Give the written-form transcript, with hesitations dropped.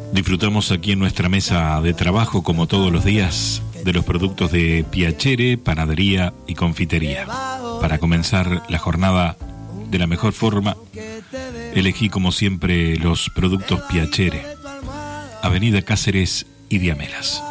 Disfrutamos aquí en nuestra mesa de trabajo, como todos los días, de los productos de Piacere, panadería y confitería. Para comenzar la jornada de la mejor forma, elegí como siempre los productos Piacere, Avenida Cáceres y Diamelas.